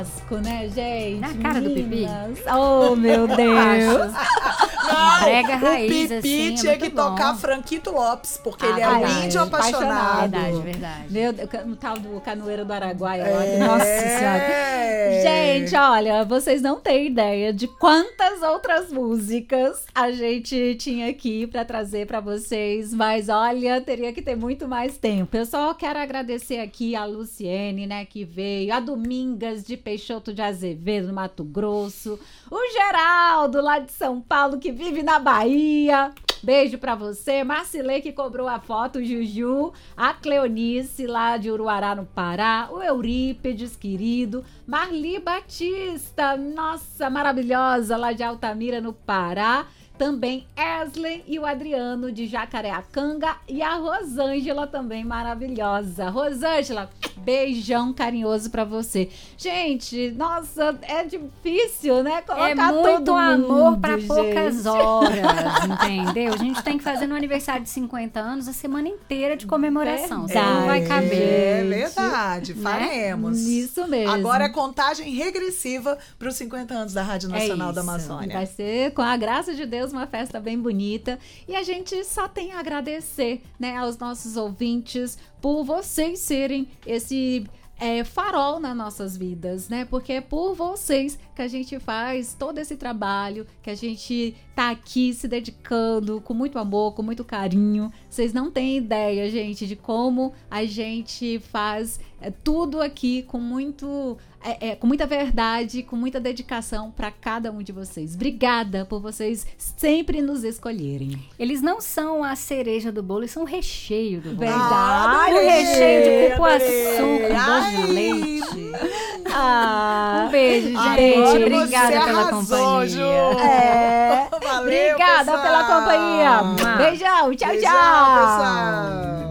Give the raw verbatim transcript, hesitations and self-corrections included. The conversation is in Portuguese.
Né, gente? Na cara do Pipi? Oh, meu Deus. Não, Brega o raiz, Pipi assim, é tinha muito que bom. tocar Franquito Lopes, porque Ah, ele é verdade. um índio apaixonado. Verdade, verdade. Meu Deus, o tal do Canoeiro do Araguaia lá. É. que- Nossa Senhora. Gente, olha, vocês não têm ideia de quantas outras músicas a gente tinha aqui pra trazer pra vocês, mas olha, teria que ter muito mais tempo. Eu só quero agradecer aqui a Luciene, né, que veio, a Domingas de Peixoto de Azevedo, no Mato Grosso, o Geraldo lá de São Paulo, que vive na Bahia. Beijo pra você. Marcilei, que cobrou a foto, o Juju, a Cleonice lá de Uruará, no Pará, o Eurípedes, querido, Marli Batista, nossa, maravilhosa, lá de Altamira, no Pará. Também Eslen e o Adriano de Jacareacanga e a Rosângela também maravilhosa. Rosângela, beijão carinhoso pra você. Gente, nossa, é difícil, né? Colocar É muito todo amor mundo, pra gente. poucas horas, entendeu? A gente tem que fazer no aniversário de cinquenta anos a semana inteira de comemoração. Senão não vai Verdade. caber. É verdade, Né? faremos. Isso mesmo. Agora é contagem regressiva para os cinquenta anos da Rádio Nacional É da isso. Amazônia. Vai ser, com a graça de Deus, uma festa bem bonita. E a gente só tem a agradecer, né, aos nossos ouvintes por vocês serem esse é, farol nas nossas vidas, né? Porque é por vocês que a gente faz todo esse trabalho, que a gente tá aqui se dedicando com muito amor, com muito carinho. Vocês não têm ideia, gente, de como a gente faz é, tudo aqui com muito... É, é, com muita verdade, com muita dedicação para cada um de vocês. Obrigada por vocês sempre nos escolherem. Eles não são a cereja do bolo, eles são o recheio do bolo. Verdade. O recheio de cupuaçu com doce Ai. de leite. Ah, Um beijo, gente. Agora Obrigada você pela arrasou, companhia. Ju. é. Valeu, Obrigada pessoal. pela companhia. Beijão, tchau, Beijão, tchau. pessoal.